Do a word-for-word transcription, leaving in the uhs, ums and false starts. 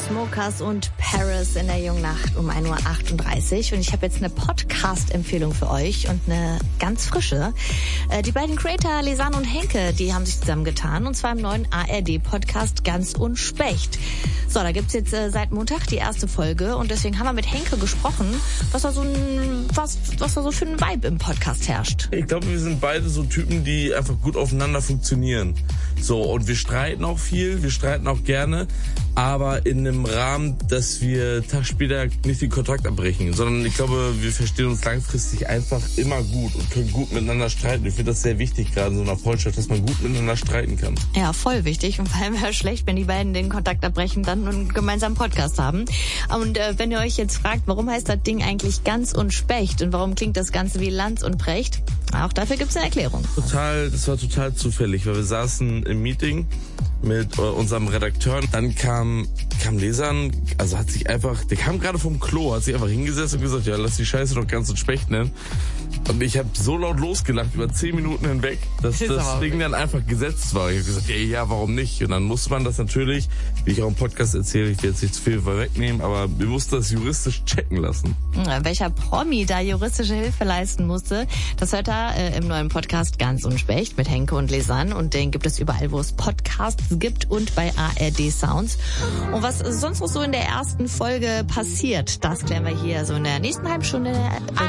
Chainsmokers und Paris in der jungen Nacht um ein Uhr achtunddreißig. Und ich habe jetzt eine Podcast-Empfehlung für euch und eine ganz frische. Äh, die beiden Creator Lisanne und Henke, die haben sich zusammengetan, und zwar im neuen A R D-Podcast Ganz und Specht. So, da gibt's jetzt äh, seit Montag die erste Folge, und deswegen haben wir mit Henke gesprochen, was da so ein, was, was da so für ein Vibe im Podcast herrscht. Ich glaube, wir sind beide so Typen, die einfach gut aufeinander funktionieren. So, und wir streiten auch viel, wir streiten auch gerne, aber in einem Rahmen, dass wir einen Tag später nicht den Kontakt abbrechen, sondern ich glaube, wir verstehen uns langfristig einfach immer gut und können gut miteinander streiten. Ich finde das sehr wichtig, gerade in so einer Freundschaft, dass man gut miteinander streiten kann. Ja, voll wichtig, und vor allem wäre schlecht, wenn die beiden den Kontakt abbrechen, dann einen gemeinsamen Podcast haben. Und äh, wenn ihr euch jetzt fragt, warum heißt das Ding eigentlich Ganz und Specht und warum klingt das Ganze wie Lanz und Precht, auch dafür gibt's eine Erklärung. Total, das war total zufällig, weil wir saßen im Meeting mit äh, unserem Redakteur. Dann kam, kam Lisanne, also hat sich einfach, der kam gerade vom Klo, hat sich einfach hingesetzt und gesagt, ja, lass die Scheiße doch Ganz und Specht nennen. Und ich habe so laut losgelacht, über zehn Minuten hinweg, dass das, das Ding dann einfach gesetzt war. Ich habe gesagt, ja, ja, warum nicht? Und dann musste man das natürlich, wie ich auch im Podcast erzähle, ich will jetzt nicht zu viel vorwegnehmen, aber wir mussten das juristisch checken lassen. Welcher Promi da juristische Hilfe leisten musste, das hört er äh, im neuen Podcast Ganz und Specht mit Henke und Lisanne, und den gibt es überall, wo es Podcasts gibt, und bei A R D Sounds. Und was sonst noch so in der ersten Folge passiert, das klären wir hier so in der nächsten halben Stunde.